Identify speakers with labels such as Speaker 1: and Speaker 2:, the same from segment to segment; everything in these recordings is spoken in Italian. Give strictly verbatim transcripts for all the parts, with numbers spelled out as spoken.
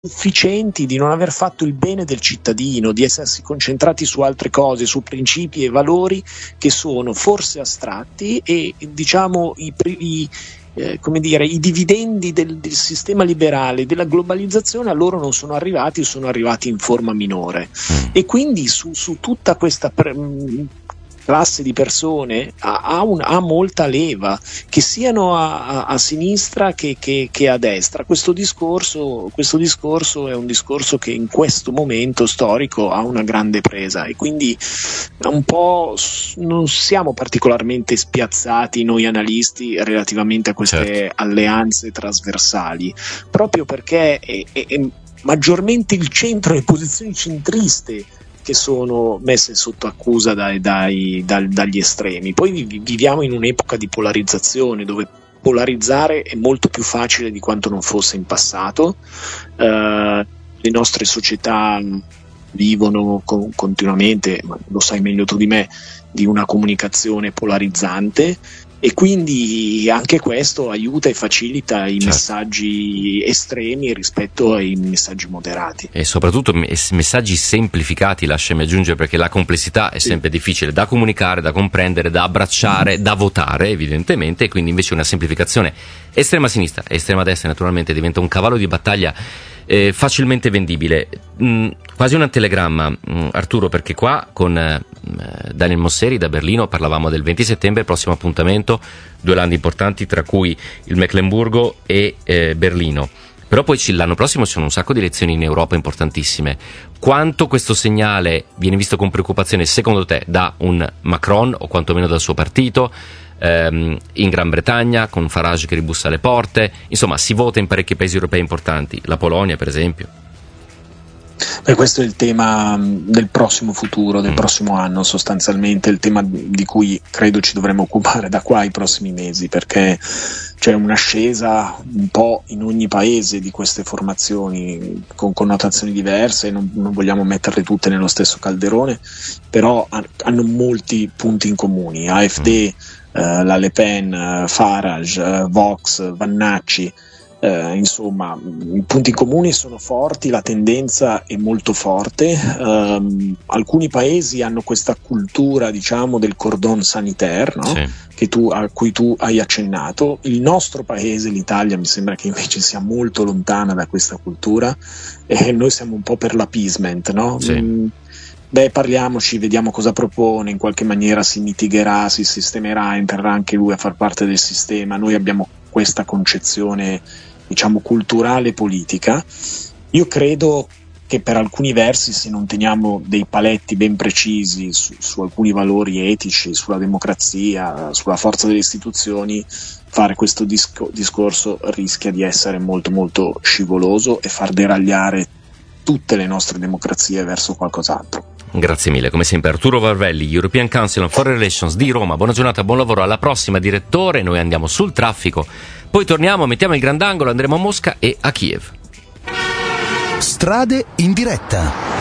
Speaker 1: sufficienti, di non aver fatto il bene del cittadino, di essersi concentrati su altre cose, su principi e valori che sono forse astratti e diciamo i, i, eh, come dire, i dividendi del, del sistema liberale, della globalizzazione a loro non sono arrivati, sono arrivati in forma minore e quindi su, su tutta questa pre- classe di persone ha, ha, un, ha molta leva, che siano a, a, a sinistra che, che, che a destra. Questo discorso, questo discorso è un discorso che in questo momento storico ha una grande presa e quindi un po' non siamo particolarmente spiazzati noi analisti relativamente a queste certo. alleanze trasversali, proprio perché è, è, è maggiormente il centro, le posizioni centriste che sono messe sotto accusa dai, dai, dal, dagli estremi. Poi viviamo in un'epoca di polarizzazione dove polarizzare è molto più facile di quanto non fosse in passato. Uh, le nostre società vivono con, continuamente, ma lo sai meglio tu di me, di una comunicazione polarizzante e quindi anche questo aiuta e facilita i certo. messaggi estremi rispetto ai messaggi moderati.
Speaker 2: E soprattutto messaggi semplificati, lasciami aggiungere, perché la complessità è sì. sempre difficile da comunicare, da comprendere, da abbracciare, mm. da votare evidentemente, e quindi invece una semplificazione estrema sinistra e estrema destra naturalmente diventa un cavallo di battaglia eh, facilmente vendibile. Mm, quasi un telegramma, mm, Arturo, perché qua con eh, Daniel Mosseri da Berlino parlavamo del venti settembre, prossimo appuntamento, due landi importanti tra cui il Meclemburgo e eh, Berlino. Però poi l'anno prossimo ci sono un sacco di elezioni in Europa importantissime. Quanto questo segnale viene visto con preoccupazione secondo te da un Macron o quantomeno dal suo partito? In Gran Bretagna con Farage che ribussa alle porte, insomma si vota in parecchi paesi europei importanti, la Polonia per esempio.
Speaker 1: Beh, questo è il tema del prossimo futuro, del mm. prossimo anno sostanzialmente, il tema di cui credo ci dovremo occupare da qua ai prossimi mesi, perché c'è un'ascesa un po' in ogni paese di queste formazioni con connotazioni diverse, non, non vogliamo metterle tutte nello stesso calderone, però hanno molti punti in comune. A F D, mm. Uh, la Le Pen, uh, Farage, uh, Vox, Vannacci, uh, insomma i punti in comune sono forti, la tendenza è molto forte. Um, alcuni paesi hanno questa cultura, diciamo, del cordon sanitaire, no? Sì. che tu, a cui tu hai accennato. Il nostro paese, l'Italia, mi sembra che invece sia molto lontana da questa cultura e noi siamo un po' per l'appeasement, no?
Speaker 2: Sì.
Speaker 1: Mm, Beh, parliamoci, vediamo cosa propone, in qualche maniera si mitigherà, si sistemerà, entrerà anche lui a far parte del sistema. Noi abbiamo questa concezione, diciamo, culturale e politica. Io credo che per alcuni versi, se non teniamo dei paletti ben precisi su, su alcuni valori etici, sulla democrazia, sulla forza delle istituzioni, fare questo disco, discorso rischia di essere molto molto scivoloso e far deragliare tutte le nostre democrazie verso qualcos'altro.
Speaker 2: Grazie mille, come sempre Arturo Varvelli, European Council on Foreign Relations di Roma. Buona giornata, buon lavoro, alla prossima direttore. Noi andiamo sul traffico, poi torniamo, mettiamo il grandangolo, andremo a Mosca e a Kiev.
Speaker 3: Strade in diretta.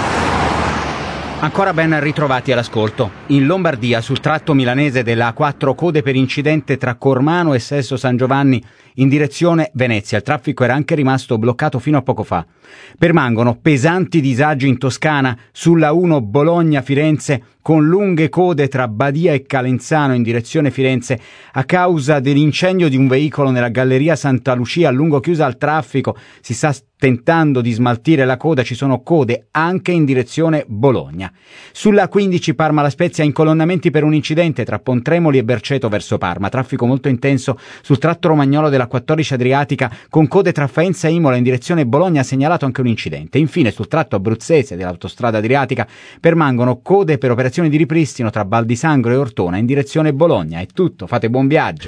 Speaker 4: Ancora ben ritrovati all'ascolto. In Lombardia, sul tratto milanese della A quattro, code per incidente tra Cormano e Sesto San Giovanni in direzione Venezia. Il traffico era anche rimasto bloccato fino a poco fa. Permangono pesanti disagi in Toscana sulla uno Bologna-Firenze, con lunghe code tra Badia e Calenzano in direzione Firenze a causa dell'incendio di un veicolo nella galleria Santa Lucia, a lungo chiusa al traffico. Si sta tentando di smaltire la coda, ci sono code anche in direzione Bologna. Sulla quindici Parma La Spezia, incolonnamenti per un incidente tra Pontremoli e Berceto verso Parma, traffico molto intenso sul tratto romagnolo della quattordici Adriatica, con code tra Faenza e Imola in direzione Bologna, segnalato anche un incidente. Infine sul tratto abruzzese dell'autostrada Adriatica permangono code per operazioni di ripristino tra Val di Sangro e Ortona in direzione Bologna. È tutto, fate buon viaggio.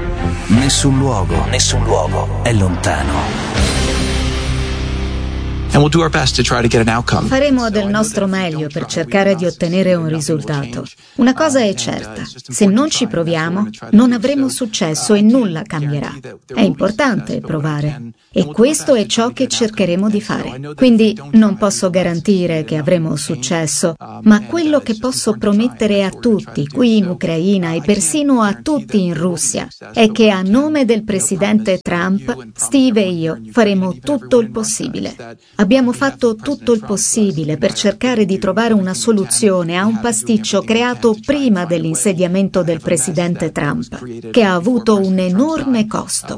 Speaker 3: Nessun luogo, nessun luogo è lontano. Faremo del nostro meglio per cercare di ottenere un risultato. Una cosa è certa: se non ci proviamo, non avremo successo e nulla cambierà. È importante provare. E questo è ciò che cercheremo di fare. Quindi non posso garantire che avremo successo, ma quello che posso promettere a tutti qui in Ucraina e persino a tutti in Russia è che a nome del presidente Trump, Steve e io faremo tutto il possibile. Abbiamo fatto tutto il possibile per cercare di trovare una soluzione a un pasticcio creato prima dell'insediamento del presidente Trump, che ha avuto un enorme costo.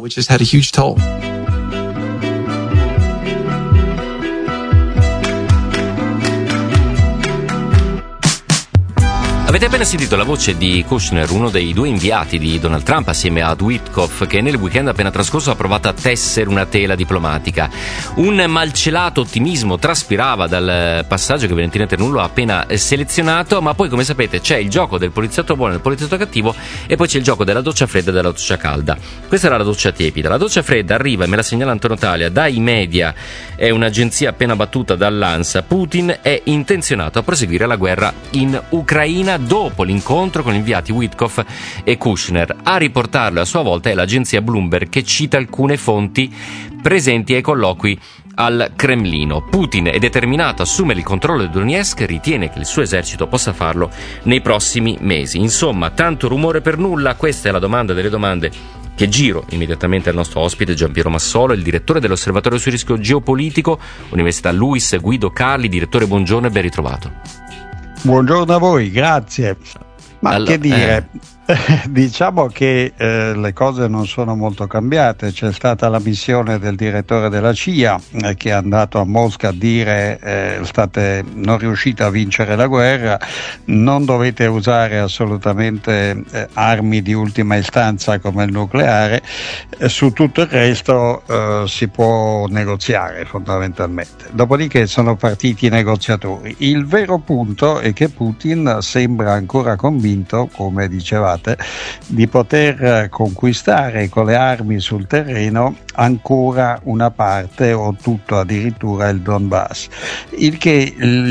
Speaker 2: Avete appena sentito la voce di Kushner, uno dei due inviati di Donald Trump assieme a Witkoff, che nel weekend appena trascorso ha provato a tessere una tela diplomatica. Un malcelato ottimismo traspirava dal passaggio che Valentina Ternullo ha appena selezionato, ma poi, come sapete, c'è il gioco del poliziotto buono e del poliziotto cattivo e poi c'è il gioco della doccia fredda e della doccia calda. Questa era la doccia tiepida. La doccia fredda arriva, e me la segnala Antonio Talia, dai media, è un'agenzia appena battuta dall'ANSA. Putin è intenzionato a proseguire la guerra in Ucraina dopo l'incontro con gli inviati Witkoff e Kushner. A riportarlo a sua volta è l'agenzia Bloomberg, che cita alcune fonti presenti ai colloqui al Cremlino. Putin è determinato a assumere il controllo di Donetsk e ritiene che il suo esercito possa farlo nei prossimi mesi. Insomma, tanto rumore per nulla? Questa è la domanda delle domande che giro immediatamente al nostro ospite Giampiero Massolo, il direttore dell'Osservatorio sul rischio geopolitico, Università Luis Guido Carli. Direttore, buongiorno e ben ritrovato.
Speaker 5: Buongiorno a voi, grazie. Ma allora, che dire, eh. diciamo che eh, le cose non sono molto cambiate. C'è stata la missione del direttore della C I A eh, che è andato a Mosca a dire eh, state non riuscite a vincere la guerra, non dovete usare assolutamente eh, armi di ultima istanza come il nucleare, eh, su tutto il resto eh, si può negoziare fondamentalmente. Dopodiché sono partiti i negoziatori. Il vero punto è che Putin sembra ancora convinto, come dicevate, di poter conquistare con le armi sul terreno ancora una parte o tutto addirittura il Donbass, il che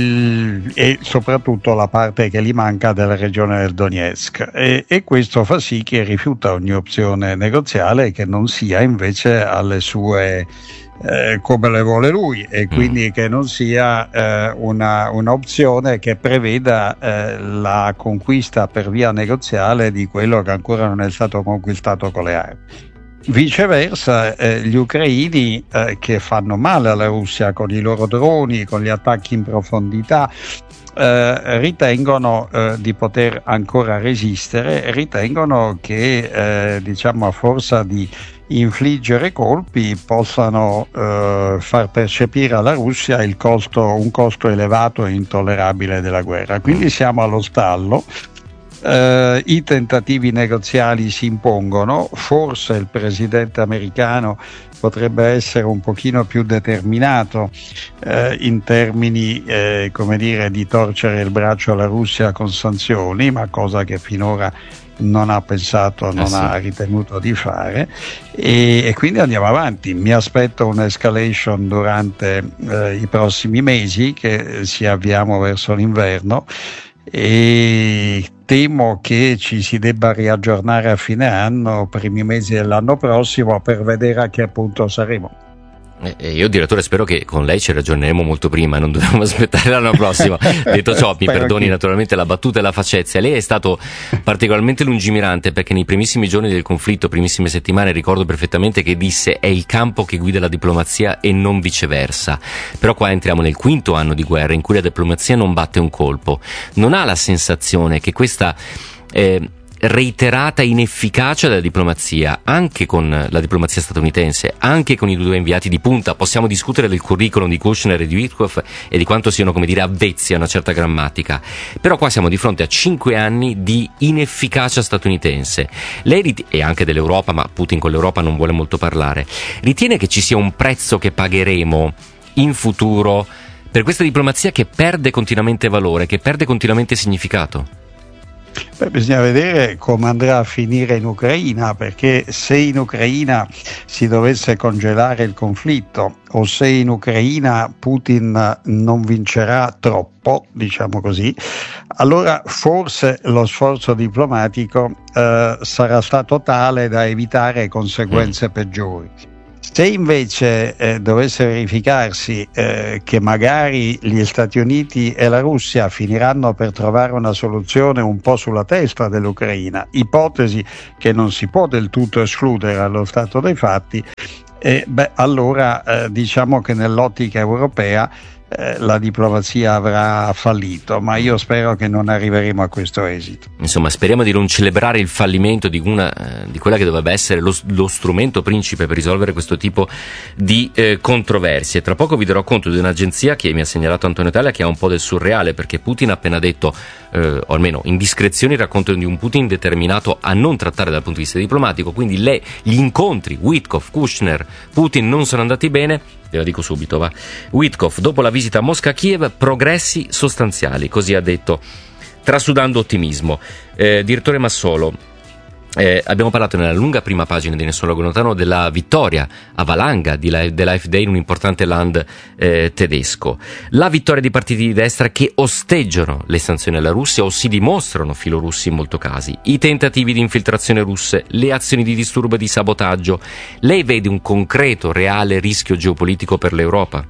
Speaker 5: e soprattutto la parte che gli manca della regione del Donetsk, e, e questo fa sì che rifiuta ogni opzione negoziale che non sia invece alle sue Eh, come le vuole lui, e quindi che non sia eh, una, un'opzione che preveda eh, la conquista per via negoziale di quello che ancora non è stato conquistato con le armi. Viceversa, eh, gli ucraini eh, che fanno male alla Russia con i loro droni, con gli attacchi in profondità, Eh, ritengono eh, di poter ancora resistere, ritengono che eh, diciamo a forza di infliggere colpi possano eh, far percepire alla Russia il costo, un costo elevato e intollerabile della guerra. Quindi siamo allo stallo. Uh, i tentativi negoziali si impongono, forse il presidente americano potrebbe essere un pochino più determinato uh, in termini uh, come dire di torcere il braccio alla Russia con sanzioni, ma cosa che finora non ha pensato, non eh sì. ha ritenuto di fare, e, e quindi andiamo avanti. Mi aspetto un'escalation durante uh, i prossimi mesi, che ci avviamo verso l'inverno, e temo che ci si debba riaggiornare a fine anno, primi mesi dell'anno prossimo, per vedere a che punto saremo.
Speaker 2: Eh, io, direttore, spero che con lei ci ragioneremo molto prima, non dobbiamo aspettare l'anno prossimo. Detto ciò, mi perdoni naturalmente la battuta e la faccezia. Lei è stato particolarmente lungimirante, perché nei primissimi giorni del conflitto, primissime settimane, ricordo perfettamente che disse: è il campo che guida la diplomazia e non viceversa. Però qua entriamo nel quinto anno di guerra in cui la diplomazia non batte un colpo. Non ha la sensazione che questa eh, reiterata inefficacia della diplomazia, anche con la diplomazia statunitense, anche con i due inviati di punta, possiamo discutere del curriculum di Kushner e di Witkoff e di quanto siano, come dire, avvezzi a una certa grammatica, però qua siamo di fronte a cinque anni di inefficacia statunitense. Lei rit- e anche dell'Europa, ma Putin con l'Europa non vuole molto parlare, ritiene che ci sia un prezzo che pagheremo in futuro per questa diplomazia che perde continuamente valore, che perde continuamente significato?
Speaker 5: Beh, bisogna vedere come andrà a finire in Ucraina, perché se in Ucraina si dovesse congelare il conflitto o se in Ucraina Putin non vincerà troppo, diciamo così, allora forse lo sforzo diplomatico eh, sarà stato tale da evitare conseguenze peggiori. Se invece eh, dovesse verificarsi eh, che magari gli Stati Uniti e la Russia finiranno per trovare una soluzione un po' sulla testa dell'Ucraina, ipotesi che non si può del tutto escludere allo stato dei fatti, eh, beh, allora eh, diciamo che nell'ottica europea eh, la diplomazia avrà fallito, ma io spero che non arriveremo a questo esito.
Speaker 2: Insomma, speriamo di non celebrare il fallimento di, una, eh, di quella che dovrebbe essere lo, lo strumento principe per risolvere questo tipo di eh, controversie. Tra poco vi darò conto di un'agenzia che mi ha segnalato Antonio Taglia, che ha un po' del surreale, perché Putin ha appena detto, eh, o almeno indiscrezioni raccontano di un Putin determinato a non trattare dal punto di vista diplomatico, quindi le, gli incontri Witkoff, Kushner, Putin non sono andati bene. Ve la dico subito, va. Witkoff, dopo la visita a Mosca-Kiev, progressi sostanziali, così ha detto, trasudando ottimismo. Eh, direttore Massolo, eh, abbiamo parlato nella lunga prima pagina di Nessun Luogo Lontano della vittoria a valanga di la, dell'AfD in un importante land eh, tedesco. La vittoria di partiti di destra che osteggiano le sanzioni alla Russia o si dimostrano filorussi in molti casi, i tentativi di infiltrazione russe, le azioni di disturbo e di sabotaggio. Lei vede un concreto, reale rischio geopolitico per l'Europa?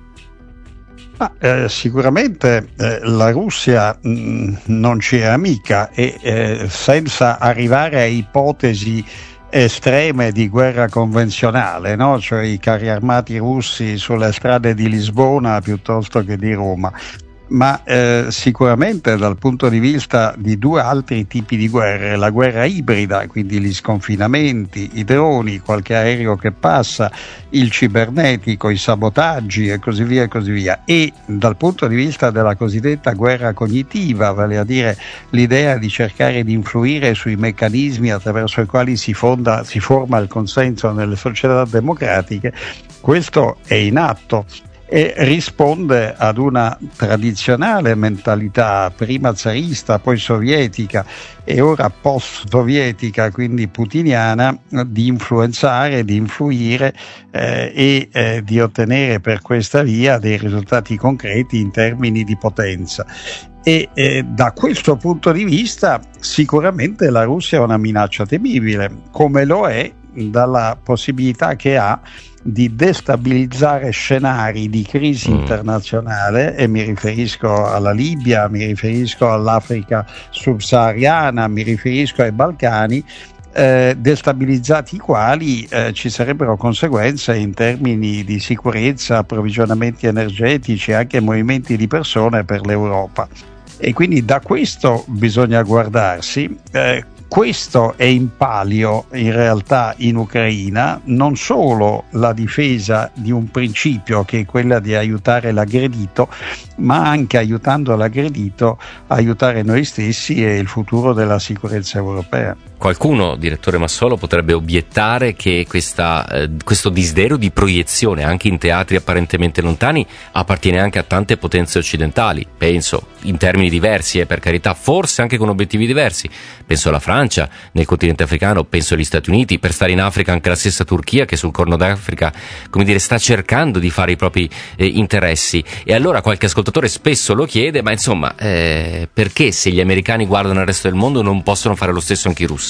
Speaker 5: Ah, eh, sicuramente eh, la Russia mh, non ci è amica e eh, senza arrivare a ipotesi estreme di guerra convenzionale, no? Cioè i carri armati russi sulle strade di Lisbona piuttosto che di Roma. Ma eh, sicuramente dal punto di vista di due altri tipi di guerre, la guerra ibrida, quindi gli sconfinamenti, i droni, qualche aereo che passa, il cibernetico, i sabotaggi e così via e così via, e dal punto di vista della cosiddetta guerra cognitiva, vale a dire l'idea di cercare di influire sui meccanismi attraverso i quali si, fonda, si forma il consenso nelle società democratiche, questo è in atto e risponde ad una tradizionale mentalità prima zarista, poi sovietica e ora post-sovietica, quindi putiniana, di influenzare, di influire eh, e eh, di ottenere per questa via dei risultati concreti in termini di potenza. E eh, da questo punto di vista sicuramente la Russia è una minaccia temibile, come lo è dalla possibilità che ha di destabilizzare scenari di crisi mm. internazionale, e mi riferisco alla Libia, mi riferisco all'Africa subsahariana, mi riferisco ai Balcani, eh, destabilizzati i quali eh, ci sarebbero conseguenze in termini di sicurezza, approvvigionamenti energetici e anche movimenti di persone per l'Europa. E quindi da questo bisogna guardarsi. Eh, Questo è in palio in realtà in Ucraina, non solo la difesa di un principio che è quella di aiutare l'aggredito, ma anche aiutando l'aggredito aiutare noi stessi e il futuro della sicurezza europea.
Speaker 2: Qualcuno, direttore Massolo, potrebbe obiettare che questa, eh, questo desiderio di proiezione anche in teatri apparentemente lontani appartiene anche a tante potenze occidentali, penso in termini diversi, eh, per carità, forse anche con obiettivi diversi, penso alla Francia nel continente africano, penso agli Stati Uniti, per stare in Africa anche la stessa Turchia che sul Corno d'Africa, come dire, sta cercando di fare i propri eh, interessi. E allora qualche ascoltatore spesso lo chiede, ma insomma eh, perché se gli americani guardano il resto del mondo non possono fare lo stesso anche i russi?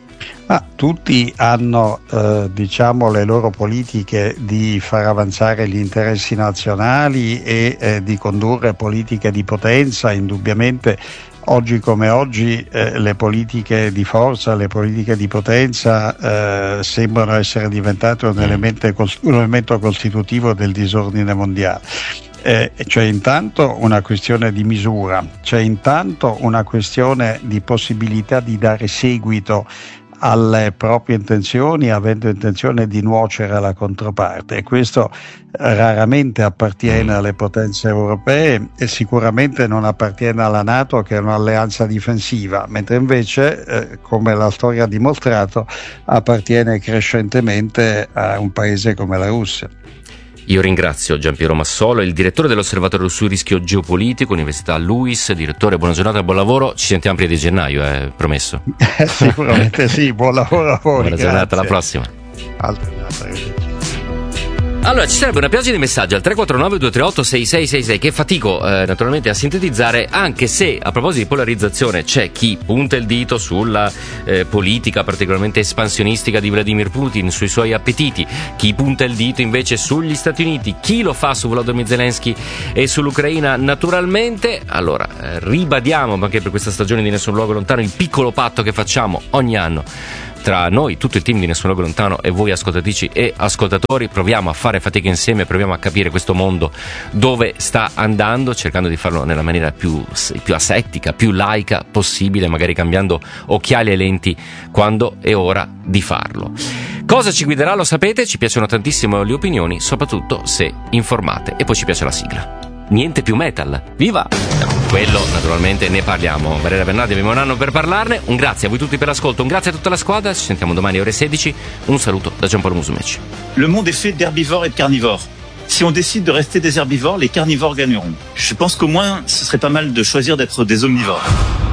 Speaker 5: Ma tutti hanno eh, diciamo le loro politiche di far avanzare gli interessi nazionali e eh, di condurre politiche di potenza. Indubbiamente oggi come oggi eh, le politiche di forza, le politiche di potenza eh, sembrano essere diventate un elemento, un elemento costitutivo del disordine mondiale. Eh, c'è intanto una questione di misura, c'è intanto una questione di possibilità di dare seguito alle proprie intenzioni, avendo intenzione di nuocere alla controparte, e questo raramente appartiene alle potenze europee e sicuramente non appartiene alla NATO, che è un'alleanza difensiva, mentre invece eh, come la storia ha dimostrato appartiene crescentemente a un paese come la Russia.
Speaker 2: Io ringrazio Giampiero Massolo, il direttore dell'Osservatorio sul rischio geopolitico, Università Luis. Direttore, buona giornata, buon lavoro. Ci sentiamo prima di gennaio, eh, promesso.
Speaker 5: Sicuramente sì, buon lavoro a voi.
Speaker 2: Buona
Speaker 5: grazie.
Speaker 2: giornata, alla prossima.
Speaker 5: Altrettanto.
Speaker 2: Allora, ci serve una pioggia di messaggi al tre quattro nove due tre otto sei sei sei sei che fatico eh, naturalmente a sintetizzare, anche se a proposito di polarizzazione c'è chi punta il dito sulla eh, politica particolarmente espansionistica di Vladimir Putin, sui suoi appetiti, chi punta il dito invece sugli Stati Uniti, chi lo fa su Volodymyr Zelensky e sull'Ucraina naturalmente. Allora, eh, ribadiamo anche per questa stagione di Nessun Luogo Lontano il piccolo patto che facciamo ogni anno tra noi, tutto il team di Nessun Luogo Lontano, e voi ascoltatrici e ascoltatori. Proviamo a fare fatica insieme, proviamo a capire questo mondo dove sta andando, cercando di farlo nella maniera più, più asettica, più laica possibile, magari cambiando occhiali e lenti quando è ora di farlo. Cosa ci guiderà lo sapete, ci piacciono tantissimo le opinioni, soprattutto se informate, e poi ci piace la sigla. Niente più metal, viva! Quello naturalmente ne parliamo. Valeria Bernardi, abbiamo un anno per parlarne. Un grazie a voi tutti per l'ascolto, un grazie a tutta la squadra. Ci sentiamo domani alle ore sedici. Un saluto da Giampaolo Musumeci.
Speaker 6: Le monde est fait d'herbivores et de carnivores. Si on décide de rester des herbivores, les carnivores gagneront. Je pense qu'au moins ce serait pas mal de choisir d'être des omnivores.